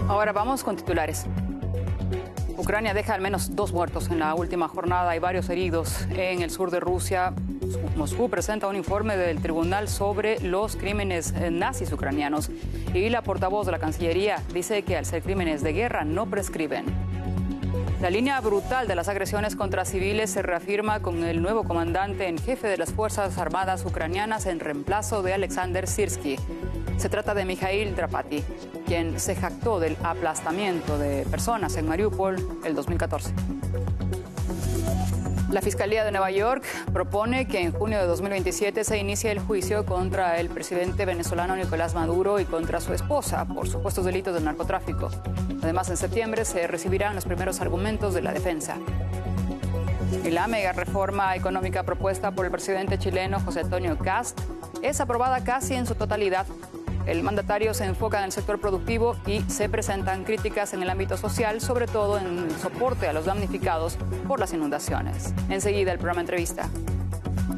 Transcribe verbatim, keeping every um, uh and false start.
Ahora vamos con titulares. Ucrania deja al menos dos muertos en la última jornada y varios heridos en el sur de Rusia. Moscú presenta un informe del tribunal sobre los crímenes nazis ucranianos y la portavoz de la Cancillería dice que al ser crímenes de guerra no prescriben. La línea brutal de las agresiones contra civiles se reafirma con el nuevo comandante en jefe de las Fuerzas Armadas ucranianas en reemplazo de Alexander Sirsky. Se trata de Mikhail Drapati, quien se jactó del aplastamiento de personas en Mariupol el dos mil catorce. La Fiscalía de Nueva York propone que en junio de dos mil veintisiete se inicie el juicio contra el presidente venezolano Nicolás Maduro y contra su esposa por supuestos delitos de narcotráfico. Además, en septiembre se recibirán los primeros argumentos de la defensa. Y la mega reforma económica propuesta por el presidente chileno José Antonio Kast es aprobada casi en su totalidad. El mandatario se enfoca en el sector productivo y se presentan críticas en el ámbito social, sobre todo en el soporte a los damnificados por las inundaciones. Enseguida el programa Entrevista.